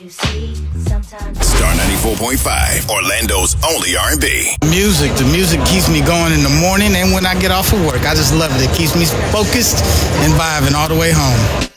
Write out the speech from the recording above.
Star 94.5, Orlando's only R&B. The music keeps me going in the morning and when I get off of work. I just love it. It keeps me focused and vibing all the way home.